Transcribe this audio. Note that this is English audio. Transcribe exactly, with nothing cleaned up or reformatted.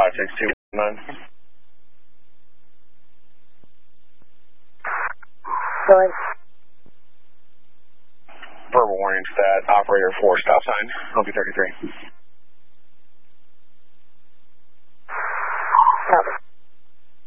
five six two nine. Going. Verbal warning stat, operator four, stop sign, L B thirty-three.